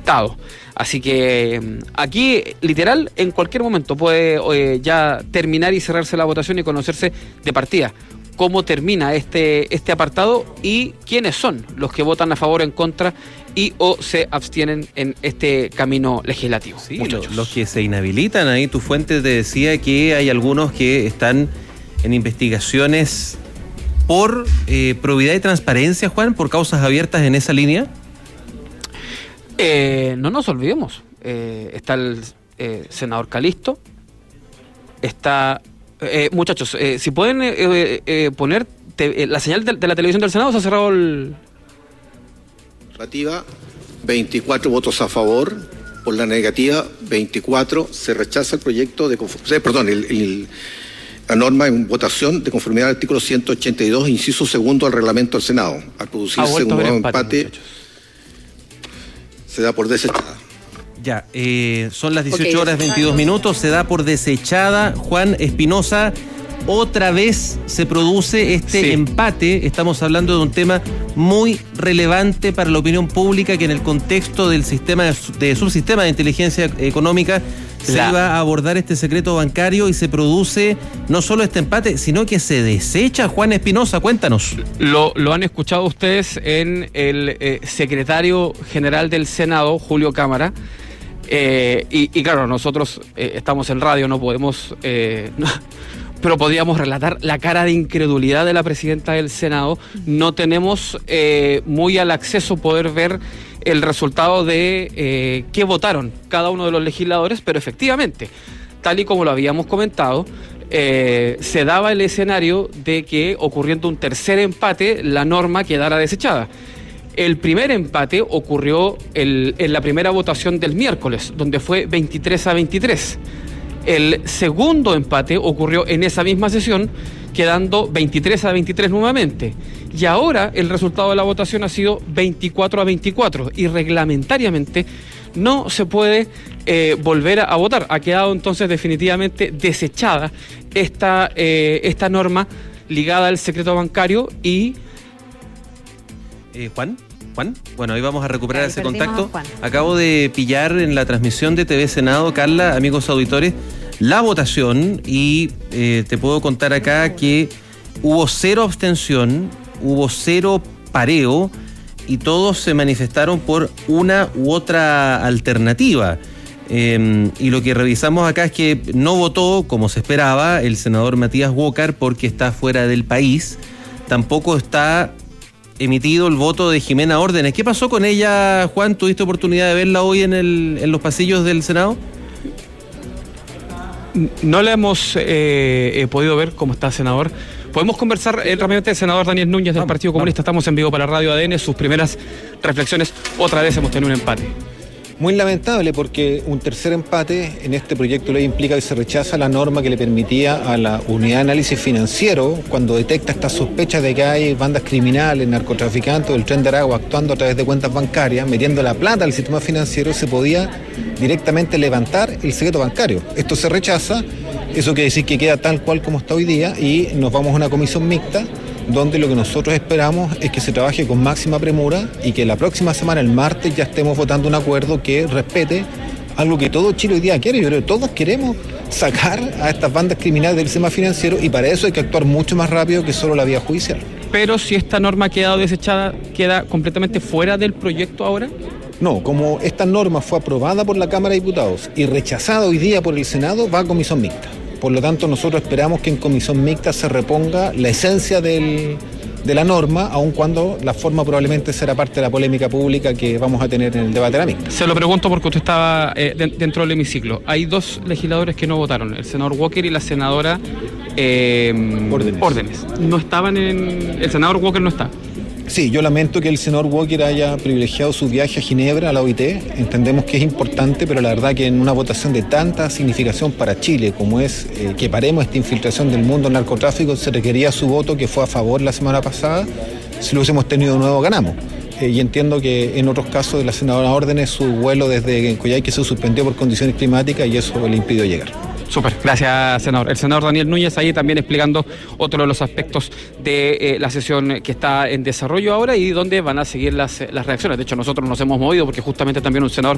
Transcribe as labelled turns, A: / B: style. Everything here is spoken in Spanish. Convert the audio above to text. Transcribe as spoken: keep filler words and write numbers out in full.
A: Estado. Así que aquí, literal, en cualquier momento puede eh, ya terminar y cerrarse la votación y conocerse de partida cómo termina este, este apartado y quiénes son los que votan a favor o en contra y o se abstienen en este camino legislativo.
B: Sí, muchachos. Los que se inhabilitan, ahí tu fuente te decía que hay algunos que están en investigaciones por eh, probidad y transparencia, Juan, por causas abiertas en esa línea.
A: Eh, no nos olvidemos, eh, está el eh, senador Calisto, está... Eh, muchachos, eh, si pueden eh, eh, poner te, eh, la señal de, de la televisión del Senado, se ha cerrado el...
C: Negativa, veinticuatro votos a favor. Por la negativa, veinticuatro. Se rechaza el proyecto de... Eh, perdón, el, el, la norma en votación de conformidad al artículo ciento ochenta y dos, inciso segundo del reglamento del Senado. Al producirse un nuevo empate, empate se da por desechada.
B: Ya, eh, son las dieciocho horas veintidós minutos, se da por desechada. Juan Espinosa, otra vez se produce este sí. empate. Estamos hablando de un tema muy relevante para la opinión pública, que en el contexto del sistema de, de subsistema de inteligencia económica se la... iba a abordar este secreto bancario y se produce no solo este empate, sino que se desecha. Juan Espinosa, cuéntanos.
A: Lo, lo han escuchado ustedes en el eh, secretario general del Senado, Julio Cámara. Eh, y, y claro, nosotros eh, estamos en radio, no podemos, eh, no, pero podríamos relatar la cara de incredulidad de la presidenta del Senado. No tenemos eh, muy al acceso poder ver el resultado de eh, qué votaron cada uno de los legisladores, pero efectivamente, tal y como lo habíamos comentado, eh, se daba el escenario de que, ocurriendo un tercer empate, la norma quedara desechada. El primer empate ocurrió el, en la primera votación del miércoles, donde fue veintitrés a veintitrés. El segundo empate ocurrió en esa misma sesión, quedando veintitrés a veintitrés nuevamente. Y ahora el resultado de la votación ha sido veinticuatro a veinticuatro. Y reglamentariamente no se puede eh, volver a, a votar. Ha quedado entonces definitivamente desechada esta, eh, esta norma ligada al secreto bancario y...
B: Eh, Juan, Juan, bueno, ahí vamos a recuperar Ahí ese contacto. Acabo de pillar en la transmisión de T V Senado, Carla, amigos auditores, la votación y eh, te puedo contar acá que hubo cero abstención, hubo cero pareo y todos se manifestaron por una u otra alternativa. Eh, y lo que revisamos acá es que no votó, como se esperaba, el senador Matías Walker porque está fuera del país. Tampoco está emitido el voto de Jimena Órdenes. ¿Qué pasó con ella, Juan? ¿Tuviste oportunidad de verla hoy en, el, en los pasillos del Senado?
A: No la hemos eh, podido ver. ¿Cómo está, senador? Podemos conversar eh, rápidamente. El senador Daniel Núñez del vamos, Partido Comunista. Vamos. Estamos en vivo para Radio A D N. Sus primeras reflexiones. Otra vez hemos tenido un empate.
D: Muy lamentable, porque un tercer empate en este proyecto de ley implica que se rechaza la norma que le permitía a la unidad de análisis financiero, cuando detecta estas sospechas de que hay bandas criminales, narcotraficantes o el Tren de Aragua actuando a través de cuentas bancarias, metiendo la plata al sistema financiero, se podía directamente levantar el secreto bancario. Esto se rechaza, eso quiere decir que queda tal cual como está hoy día y nos vamos a una comisión mixta donde lo que nosotros esperamos es que se trabaje con máxima premura y que la próxima semana, el martes, ya estemos votando un acuerdo que respete algo que todo Chile hoy día quiere. Yo creo que todos queremos sacar a estas bandas criminales del sistema financiero y para eso hay que actuar mucho más rápido que solo la vía judicial.
A: Pero si esta norma ha quedado desechada, ¿queda completamente fuera del proyecto ahora?
D: No, como esta norma fue aprobada por la Cámara de Diputados y rechazada hoy día por el Senado, va a comisión mixta. Por lo tanto, nosotros esperamos que en comisión mixta se reponga la esencia del, de la norma, aun cuando la forma probablemente será parte de la polémica pública que vamos a tener en el debate de la mixta.
A: Se lo pregunto porque usted estaba eh, de, dentro del hemiciclo. Hay dos legisladores que no votaron, el senador Walker y la senadora eh, Órdenes. Órdenes. No estaban en... El senador Walker no está.
D: Sí, yo lamento que el senador Walker haya privilegiado su viaje a Ginebra, a la O I T. Entendemos que es importante, pero la verdad que en una votación de tanta significación para Chile como es eh, que paremos esta infiltración del mundo del narcotráfico, se requería su voto, que fue a favor la semana pasada. Si lo hubiésemos tenido de nuevo, ganamos. Eh, y entiendo que en otros casos de la senadora Órdenes, su vuelo desde Coyhaique se suspendió por condiciones climáticas y eso le impidió llegar.
A: Súper, gracias, senador. El senador Daniel Núñez ahí también explicando otro de los aspectos de eh, la sesión que está en desarrollo ahora y donde van a seguir las, las reacciones. De hecho, nosotros nos hemos movido porque justamente también un senador